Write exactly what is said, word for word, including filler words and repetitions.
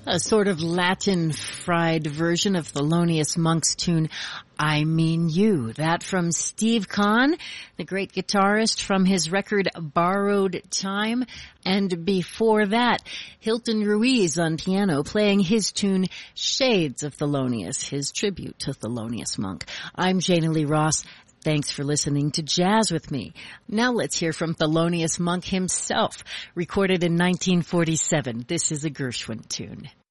A sort of Latin fried version of Thelonious Monk's tune, I Mean You. That from Steve Kahn, the great guitarist from his record Borrowed Time. And before that, Hilton Ruiz on piano playing his tune Shades of Thelonious, his tribute to Thelonious Monk. I'm Jana Lee Ross. Thanks for listening to Jazz with me. Now let's hear from Thelonious Monk himself, recorded in nineteen forty-seven. This is a Gershwin tune.